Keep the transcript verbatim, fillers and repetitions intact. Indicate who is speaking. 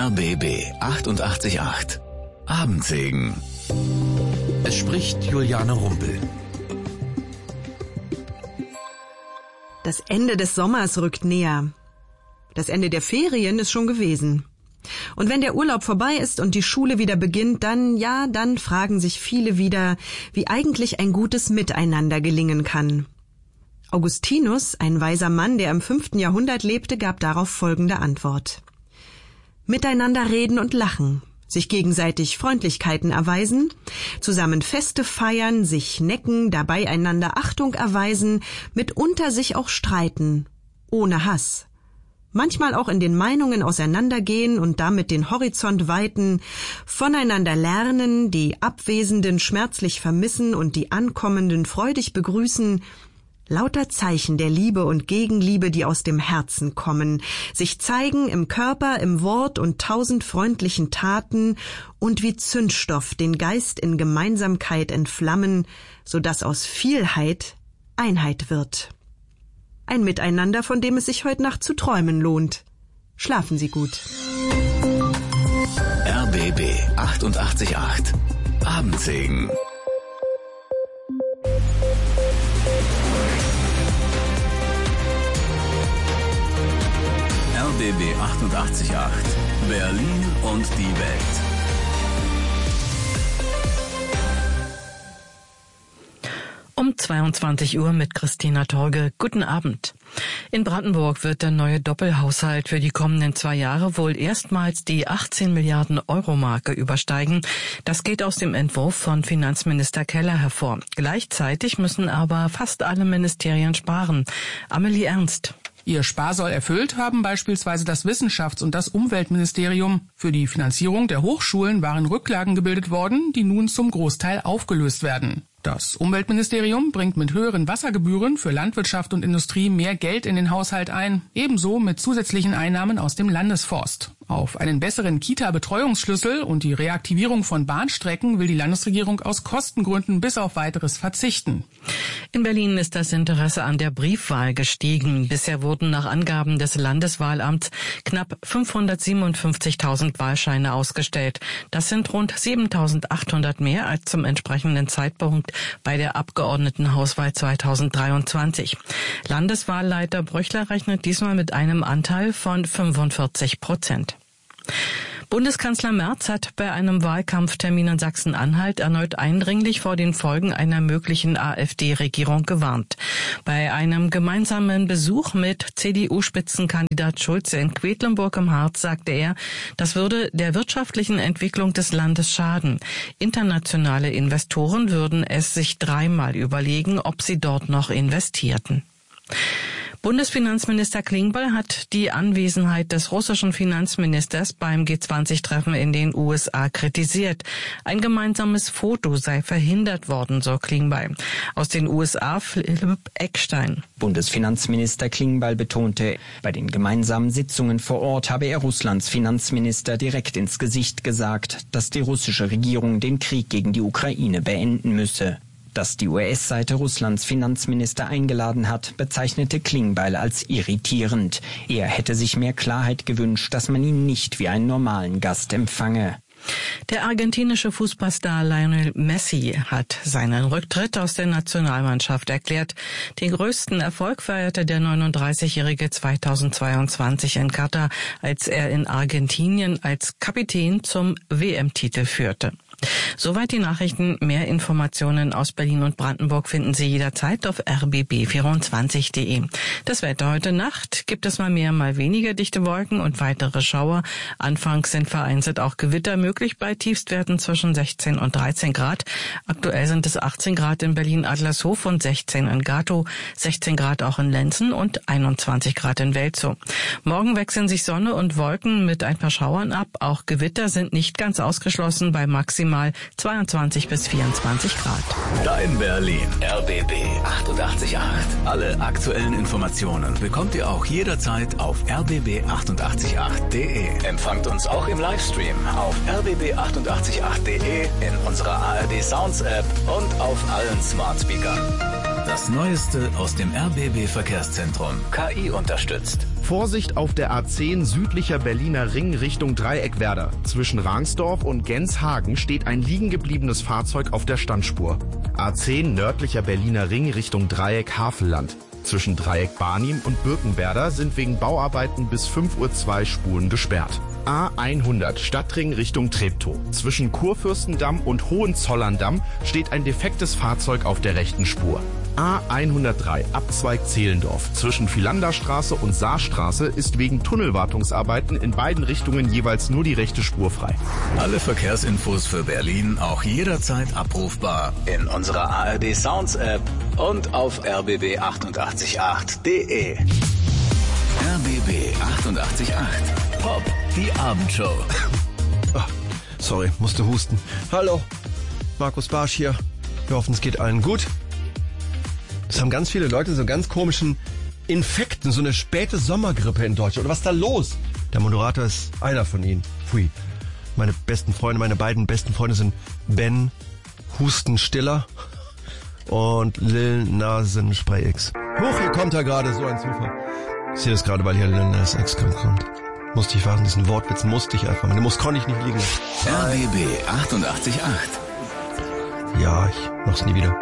Speaker 1: R B B achtundachtzig Komma acht. Abendsegen. Es spricht Juliane Rumpel.
Speaker 2: Das Ende des Sommers rückt näher. Das Ende der Ferien ist schon gewesen. Und wenn der Urlaub vorbei ist und die Schule wieder beginnt, dann, ja, dann fragen sich viele wieder, wie eigentlich ein gutes Miteinander gelingen kann. Augustinus, ein weiser Mann, der im fünften Jahrhundert lebte, gab darauf folgende Antwort. Miteinander reden und lachen, sich gegenseitig Freundlichkeiten erweisen, zusammen Feste feiern, sich necken, dabei einander Achtung erweisen, mitunter sich auch streiten, ohne Hass. Manchmal auch in den Meinungen auseinandergehen und damit den Horizont weiten, voneinander lernen, die Abwesenden schmerzlich vermissen und die Ankommenden freudig begrüßen, lauter Zeichen der Liebe und Gegenliebe, die aus dem Herzen kommen, sich zeigen im Körper, im Wort und tausend freundlichen Taten und wie Zündstoff den Geist in Gemeinsamkeit entflammen, so dass aus Vielheit Einheit wird. Ein Miteinander, von dem es sich heute Nacht zu träumen lohnt. Schlafen Sie gut.
Speaker 1: R B B achtundachtzig Komma acht. Abendsegen. R B B achtundachtzig Komma acht. Berlin und die Welt.
Speaker 3: Um zweiundzwanzig Uhr mit Christina Torge. Guten Abend. In Brandenburg wird der neue Doppelhaushalt für die kommenden zwei Jahre wohl erstmals die achtzehn Milliarden Euro Marke übersteigen. Das geht aus dem Entwurf von Finanzminister Keller hervor. Gleichzeitig müssen aber fast alle Ministerien sparen. Amelie Ernst.
Speaker 4: Ihr Sparsoll erfüllt haben beispielsweise das Wissenschafts- und das Umweltministerium. Für die Finanzierung der Hochschulen waren Rücklagen gebildet worden, die nun zum Großteil aufgelöst werden. Das Umweltministerium bringt mit höheren Wassergebühren für Landwirtschaft und Industrie mehr Geld in den Haushalt ein, ebenso mit zusätzlichen Einnahmen aus dem Landesforst. Auf einen besseren Kita-Betreuungsschlüssel und die Reaktivierung von Bahnstrecken will die Landesregierung aus Kostengründen bis auf Weiteres verzichten.
Speaker 3: In Berlin ist das Interesse an der Briefwahl gestiegen. Bisher wurden nach Angaben des Landeswahlamts knapp fünfhundertsiebenundfünfzigtausend Wahlscheine ausgestellt. Das sind rund siebentausendachthundert mehr als zum entsprechenden Zeitpunkt bei der Abgeordnetenhauswahl zweitausenddreiundzwanzig. Landeswahlleiter Bröchler rechnet diesmal mit einem Anteil von fünfundvierzig Prozent. Bundeskanzler Merz hat bei einem Wahlkampftermin in Sachsen-Anhalt erneut eindringlich vor den Folgen einer möglichen AfD-Regierung gewarnt. Bei einem gemeinsamen Besuch mit C D U-Spitzenkandidat Schulze in Quedlinburg im Harz sagte er, das würde der wirtschaftlichen Entwicklung des Landes schaden. Internationale Investoren würden es sich dreimal überlegen, ob sie dort noch investierten. Bundesfinanzminister Klingbeil hat die Anwesenheit des russischen Finanzministers beim G zwanzig Treffen in den U S A kritisiert. Ein gemeinsames Foto sei verhindert worden, so Klingbeil. Aus den U S A Philipp Eckstein.
Speaker 5: Bundesfinanzminister Klingbeil betonte, bei den gemeinsamen Sitzungen vor Ort habe er Russlands Finanzminister direkt ins Gesicht gesagt, dass die russische Regierung den Krieg gegen die Ukraine beenden müsse. Dass die U S-Seite Russlands Finanzminister eingeladen hat, bezeichnete Klingbeil als irritierend. Er hätte sich mehr Klarheit gewünscht, dass man ihn nicht wie einen normalen Gast empfange.
Speaker 3: Der argentinische Fußballstar Lionel Messi hat seinen Rücktritt aus der Nationalmannschaft erklärt. Den größten Erfolg feierte der neununddreißigjährige zweitausendzweiundzwanzig in Katar, als er in Argentinien als Kapitän zum W M-Titel führte. Soweit die Nachrichten. Mehr Informationen aus Berlin und Brandenburg finden Sie jederzeit auf r b b vierundzwanzig punkt de. Das Wetter heute Nacht gibt es mal mehr, mal weniger dichte Wolken und weitere Schauer. Anfangs sind vereinzelt auch Gewitter möglich bei Tiefstwerten zwischen sechzehn und dreizehn Grad. Aktuell sind es achtzehn Grad in Berlin-Adlershof und sechzehn in Gatow, sechzehn Grad auch in Lenzen und einundzwanzig Grad in Welzow. Morgen wechseln sich Sonne und Wolken mit ein paar Schauern ab. Auch Gewitter sind nicht ganz ausgeschlossen bei maximal zweiundzwanzig bis vierundzwanzig Grad.
Speaker 1: Dein Berlin. R B B achtundachtzig Komma acht. Alle aktuellen Informationen bekommt ihr auch jederzeit auf r b b achtundachtzig Komma acht punkt de. Empfangt uns auch im Livestream auf r b b achtundachtzig Komma acht punkt de, in unserer A R D Sounds App und auf allen Smart Speakern. Das Neueste aus dem R B B-Verkehrszentrum. K I unterstützt.
Speaker 6: Vorsicht auf der A zehn südlicher Berliner Ring Richtung Dreieckwerder. Zwischen Rangsdorf und Genshagen steht ein liegen gebliebenes Fahrzeug auf der Standspur. A zehn nördlicher Berliner Ring Richtung Dreieck Havelland. Zwischen Dreieck Barnim und Birkenwerder sind wegen Bauarbeiten bis fünf Uhr zwei Spuren gesperrt. A hundert Stadtring Richtung Treptow. Zwischen Kurfürstendamm und Hohenzollerndamm steht ein defektes Fahrzeug auf der rechten Spur. A hundertdrei Abzweig Zehlendorf. Zwischen Philanderstraße und Saarstraße ist wegen Tunnelwartungsarbeiten in beiden Richtungen jeweils nur die rechte Spur frei.
Speaker 1: Alle Verkehrsinfos für Berlin auch jederzeit abrufbar in unserer A R D Sounds App und auf r b b achtundachtzig Komma acht punkt d e. R B B achtundachtzig Komma acht. Pop, die Abendshow.
Speaker 7: Oh, sorry, musste husten. Hallo, Markus Barsch hier. Wir hoffen, es geht allen gut. Es haben ganz viele Leute so ganz komischen Infekten, so eine späte Sommergrippe in Deutschland. Oder was ist da los? Der Moderator ist einer von ihnen. Pfui. Meine besten Freunde, meine beiden besten Freunde sind Ben Hustenstiller und Lil Nasenspray X. Huch, hier kommt er gerade, so ein Zufall. Ich sehe das gerade, weil hier Lil Nas X kommt. Musste ich warten, diesen Wortwitz musste ich einfach. Den muss konnte ich nicht liegen.
Speaker 1: R B B achtundachtzig Komma acht.
Speaker 7: Ja, ich mach's nie wieder.